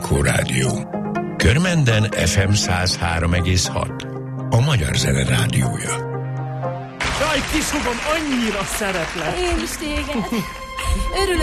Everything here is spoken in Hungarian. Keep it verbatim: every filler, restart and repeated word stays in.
Anikó Rádió. Körmenden ef em száz három egész hat. A Magyar Zene Rádiója. Jaj, kisugom, annyira szeretlek! Én is téged. Örülök,